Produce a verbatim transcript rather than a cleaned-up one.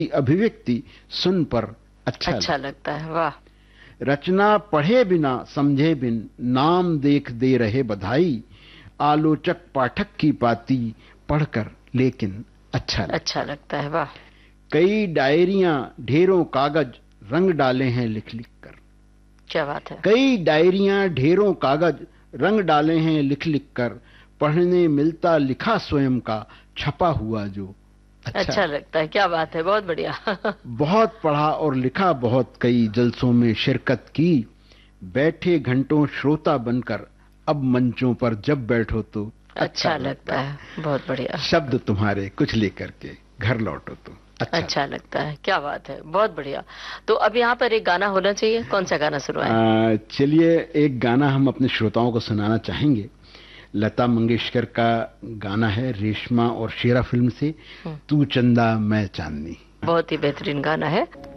अभिव्यक्ति सुन पर अच्छा, अच्छा लगता है। वाह। रचना पढ़े बिना समझे बिन नाम देख दे रहे बधाई, आलोचक पाठक की पाती पढ़कर लेकिन अच्छा लगता अच्छा लगता है। वाह। कई डायरियां ढेरों कागज रंग डाले हैं लिख लिख कर। क्या बात है। कई डायरियां ढेरों कागज रंग डाले हैं लिख लिख कर, पढ़ने मिलता लिखा स्वयं का छपा हुआ जो अच्छा, अच्छा लगता है। क्या बात है, बहुत बढ़िया। बहुत पढ़ा और लिखा बहुत, कई जलसों में शिरकत की, बैठे घंटों श्रोता बनकर, अब मंचों पर जब बैठो तो अच्छा, अच्छा लगता है। बहुत बढ़िया। शब्द तुम्हारे कुछ लेकर के घर लौटो तो अच्छा, अच्छा लगता है। क्या बात है, बहुत बढ़िया। तो अब यहाँ पर एक गाना होना चाहिए, कौन सा गाना सुनवाएं? चलिए एक गाना हम अपने श्रोताओं को सुनाना चाहेंगे। लता मंगेशकर का गाना है, रेशमा और शेरा फिल्म से, तू चंदा मैं चांदनी। बहुत ही बेहतरीन गाना है।